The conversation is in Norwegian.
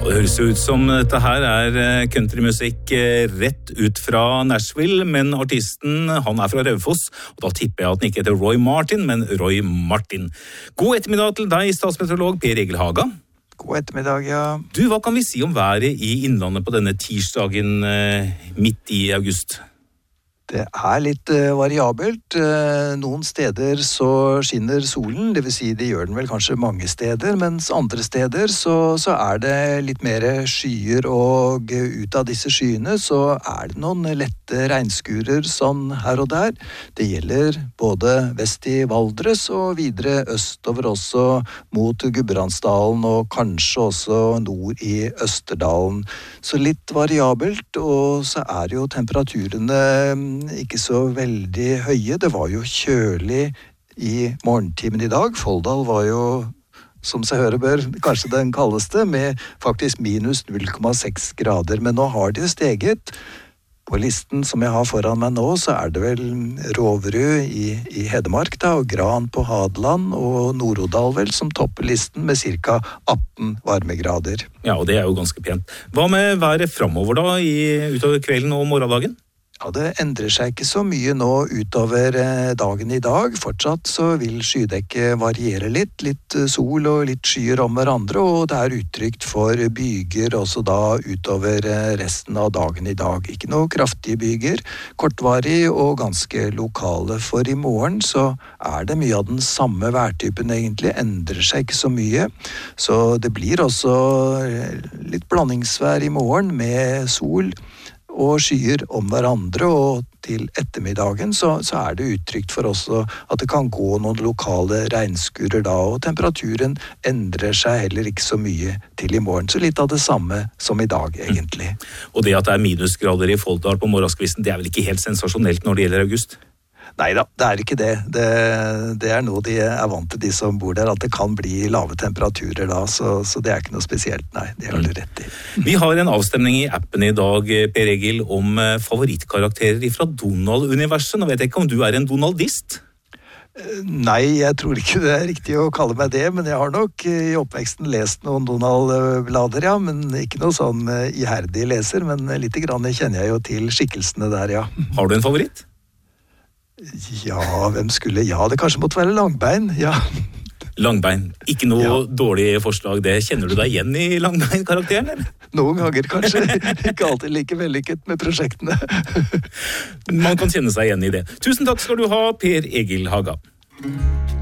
Det høres ut som dette her countrymusikk rett ut fra Nashville, men artisten han fra Raufoss, og da tipper jeg at han ikke heter Roy Martin, men Roy Martin. God ettermiddag til deg, statsmeteorolog Per Egil Haga. God ettermiddag, ja. Du, hva kan vi si om været i Innlandet på denne tirsdagen midt i august? Det litt variabelt. Noen steder så skinner solen, det vil si det gjør den vel kanskje mange steder, mens andre steder så det litt mer skyer, og ut av disse skyene så det noen lette regnskurer sånn her og der. Det gjelder både vest i Valdres og videre østover også mot Gudbrandsdalen og kanskje også nord i Østerdalen. Så litt variabelt, og så det jo temperaturene ikke så veldig høye. Det var jo kjølig i morgentimen i dag. Folldal var jo, som seg høre bør, kanskje den kaldeste, med faktisk minus 0,6 grader. Men nå har det steget. På listen som jeg har foran meg nå, så det vel Roverud i Hedmark da, og Gran på Hadeland, og Nord-Odal vel som topper listen med ca. 18 varmegrader. Ja, og det jo ganske pent. Hva med været fremover da, utover kvelden og morgendagen? Ja, det endrer seg ikke så mye nå utover dagen i dag. Fortsatt så vil skydekket variere litt sol og litt skyer om hverandre, og det utrygt for byger også da utover resten av dagen i dag. Ikke noe kraftige byger, kortvarig og ganske lokale. For i morgen så det mye av den samme værtypen egentlig, endrer seg ikke så mye. Så det blir også litt blandingsvær i morgen med sol og skyer om hverandre, og til ettermiddagen så det utrygt for også at det kan gå noen lokale regnskurer da, og temperaturen endrer seg heller ikke så mye til i morgen. Så litt av det samme som i dag, egentlig. Og det at det minusgrader i Folldal på morgenskvisten, det vel ikke helt sensasjonelt når det gjelder august? Neida, det ikke det. Det noe de vant til, de som bor der, at det kan bli lave temperaturer da, så det ikke noe spesielt, nei, det har du rett i. Vi har en avstemning i appen i dag, Per Egil, om favorittkarakterer fra Donald-universet. Nå vet jeg ikke om du en donaldist? Nei, jeg tror ikke det riktig å kalle meg det, men jeg har nok i oppveksten lest noen Donald-blader, ja, men ikke noe sånn iherdig leser, men litt grann kjenner jeg jo til skikkelsene der, ja. Har du en favoritt? Ja, hvem skulle? Ja, det kanskje måtte være Langbein, ja. Langbein, ikke noe dårlig forslag det. Kjenner du deg igjen i Langbein-karakteren, eller? Noen ganger kanskje, ikke alltid like vellykket med prosjektene. Man kan kjenne seg igjen i det. Tusen takk skal du ha, Per Egil Haga.